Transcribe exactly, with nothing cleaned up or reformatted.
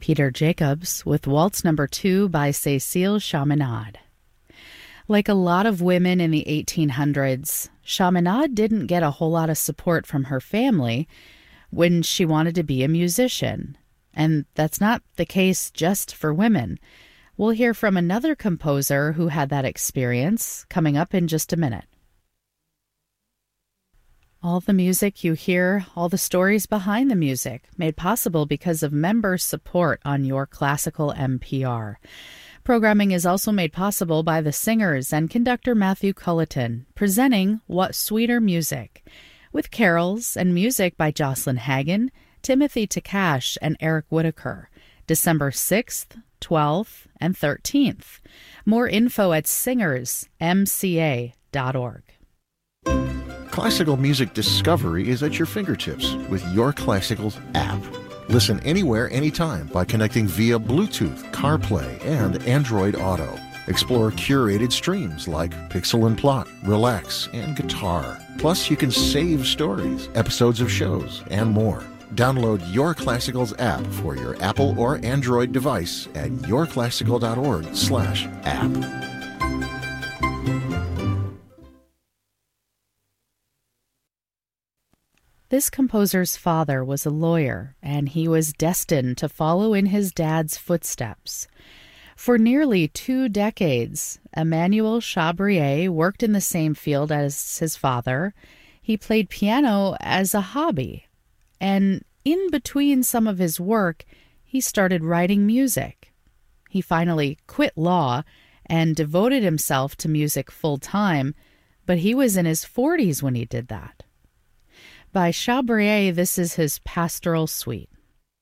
Peter Jacobs with Waltz Number Two by Cécile Chaminade. Like a lot of women in the eighteen hundreds, Chaminade didn't get a whole lot of support from her family when she wanted to be a musician. And that's not the case just for women. We'll hear from another composer who had that experience coming up in just a minute. All the music you hear, all the stories behind the music, made possible because of member support on Your Classical N P R. Programming is also made possible by the singers and conductor Matthew Culleton, presenting What Sweeter Music, with carols and music by Jocelyn Hagan, Timothy Takash, and Eric Whitaker, December sixth, twelfth, and thirteenth. More info at singers m c a dot org. Classical music discovery is at your fingertips with Your Classicals app. Listen anywhere, anytime by connecting via Bluetooth, CarPlay, and Android Auto. Explore curated streams like Pixel and Plot, Relax, and Guitar. Plus, you can save stories, episodes of shows, and more. Download Your Classicals app for your Apple or Android device at yourclassical.org slash app. This composer's father was a lawyer, and he was destined to follow in his dad's footsteps. For nearly two decades, Emmanuel Chabrier worked in the same field as his father. He played piano as a hobby, and in between some of his work, he started writing music. He finally quit law and devoted himself to music full-time, but he was in his forties when he did that. By Chabrier, this is his Pastoral Suite.